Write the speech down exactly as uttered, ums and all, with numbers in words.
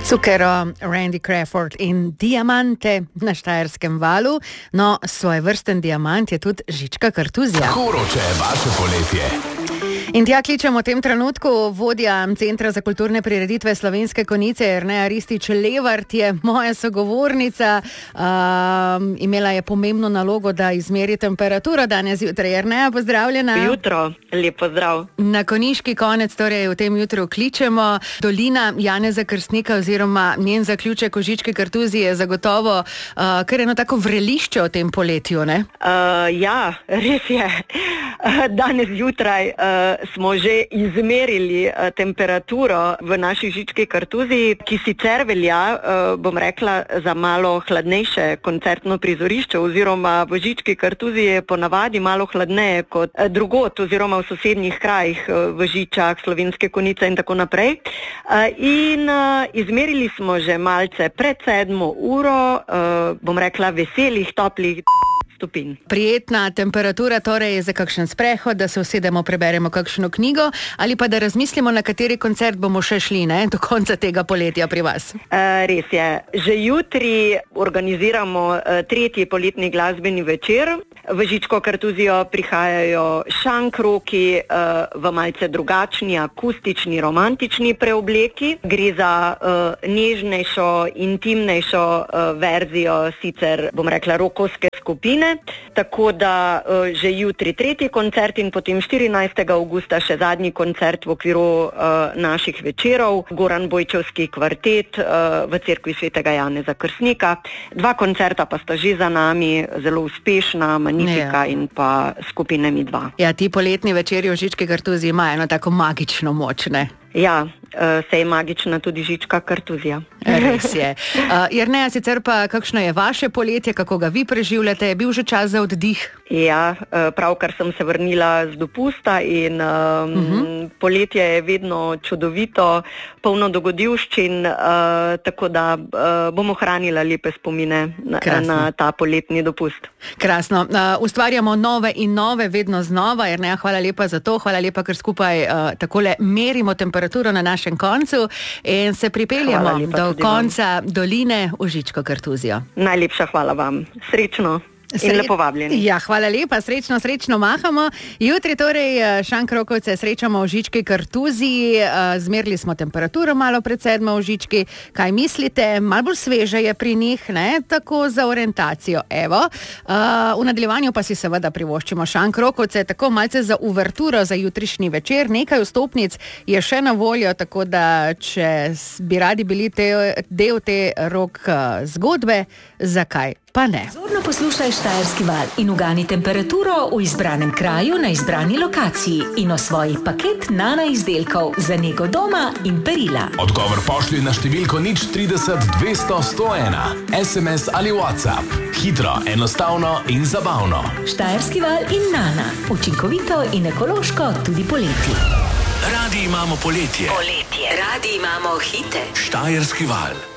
Cukero, Randy Crawford in Diamante na Štajerskem valu. No, svoj vrsten diamant je tudi Žička Kartuzija. Koroče, vaše poletje. In tja kličemo v tem trenutku vodja Centra za kulturne prireditve Slovenske Konjice, Jerneja Ristič-Levart je moja sogovornica. Um, imela je pomembno nalogo, da izmeri temperaturo danes zjutraj. Jerneja, pozdravljena. Jutro, lep pozdrav. Na konjiški konec, torej v tem jutru kličemo. Dolina Janeza Krstnika oziroma njen zaključek v Žički Kartuziji je zagotovo uh, kar eno tako vrelišče v tem poletju, ne? Uh, ja, res je. Danes zjutraj uh, smo že izmerili uh, temperaturo v naši Žički Kartuziji, ki sicer velja, uh, bom rekla, za malo hladnejše koncertno prizorišče, oziroma v Žički Kartuziji je ponavadi malo hladneje kot uh, drugot oziroma v sosednjih krajih, uh, v Žičah, Slovenske Konjice in tako naprej. Uh, in uh, izmerili smo že malce pred sedmo uro, uh, bom rekla, veselih, toplih stopinj. Prijetna temperatura, torej za kakšen sprehod, da se usedemo, preberemo kakšno knjigo ali pa da razmislimo, na kateri koncert bomo še šli, ne, do konca tega poletja pri vas. Uh, res je. Že jutri organiziramo uh, tretji poletni glasbeni večer. V Žičko Kartuzijo prihajajo šankroki uh, v malce drugačni, akustični, romantični preobleki. Gre za uh, nežnejšo, intimnejšo uh, verzijo sicer, bom rekla, rokovske skupine. Tako da uh, že jutri tretji koncert in potem štirinajstega avgusta še zadnji koncert v okviru uh, naših večerov. Goran Bojčevski kvartet uh, v cerkvi svetega Janeza Krstnika. Dva koncerta pa sta že za nami, zelo uspešna, Magnifica ja. In pa skupine Mi dva. Ja, ti poletni večeri v Žički Kartuziji imajo eno tako magično moč, ne? Ja, se je magična tudi Žička Kartuzija. Res je. Uh, Jerneja, sicer pa kakšno je vaše poletje, kako ga vi preživljate? Je bil že čas za oddih? Ja, pravkar sem se vrnila z dopusta in um, uh-huh. poletje je vedno čudovito, polno dogodivščin, uh, tako da uh, bomo hranila lepe spomine na, na ta poletni dopust. Krasno. Uh, ustvarjamo nove in nove, vedno znova. Jerneja, hvala lepa za to, hvala lepa, ker skupaj uh, takole merimo temperaturo na našem koncu in se pripeljamo do konca vam. Doline v Žičko Kartuzijo. Najlepša hvala vam. Srečno. In Sre... lepo vabljeni. Ja, hvala lepa, srečno, srečno mahamo. Jutri torej šankrokovce srečamo v Žički Kartuziji, zmerili smo temperaturo malo pred sedmo v Žički. Kaj mislite? Malo bolj sveže je pri njih, ne? Tako za orientacijo. Evo, v nadaljevanju pa si seveda privoščimo šankrokovce, tako malce za uverturo za jutrišnji večer. Nekaj vstopnic je še na voljo, tako da če bi radi bili te, del te rock zgodbe, zakaj pa ne? Zorno poslušaj Štajerski val in ugani temperaturo v izbranem kraju na izbrani lokaciji in osvoji paket Nana izdelkov za nego doma in perila. Odgovor pošlji na številko nič trideset dvesto sto ena. es em es ali WhatsApp. Hitro, enostavno in zabavno. Štajerski val in Nana. Učinkovito in ekološko tudi poleti. Radi imamo poletje. Poletje. Radi imamo hite. Štajerski val.